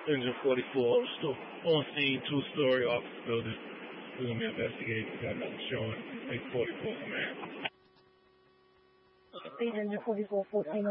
Engine 44, still on scene, two-story office building. We're going to be investigating. Got nothing showing. 844, man. Engine 44, 14